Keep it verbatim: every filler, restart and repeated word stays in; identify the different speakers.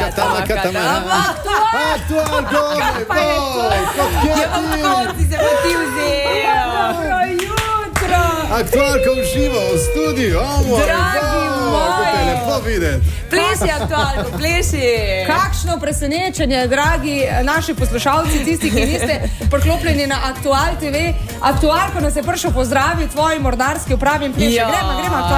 Speaker 1: katama, katama. Aktualko, boj, kot kje ti?
Speaker 2: Kot si se pa ti vzel.
Speaker 3: Dobro jutro.
Speaker 1: Aktualko v živo, v studiu, o moj
Speaker 2: Dragi
Speaker 1: boj, kako te je lepo videti.
Speaker 2: Pleši, aktualko, pleši.
Speaker 3: Kakšno presenečenje, dragi naši poslušalci, tisti, ki niste priklopljeni na Aktual T V. Aktualko nas je prišel pozdraviti, tvoji mordarski upravi in pleši.
Speaker 2: Ja.
Speaker 3: Gremo, gremo, Aktual.